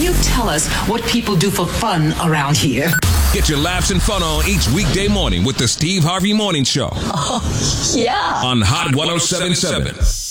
you tell us what people do for fun around here? Get your laughs and fun on each weekday morning with the Steve Harvey Morning Show. Oh, yeah. On Hot 107.7.